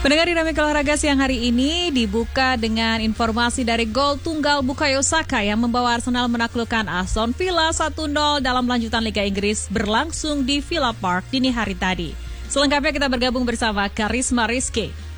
Pendengar Dinamik Olahraga siang hari ini dibuka dengan informasi dari gol tunggal Bukayo Saka yang membawa Arsenal menaklukkan Aston Villa 1-0 dalam lanjutan Liga Inggris berlangsung di Villa Park dini hari tadi. Selengkapnya kita bergabung bersama Karisma Rizky.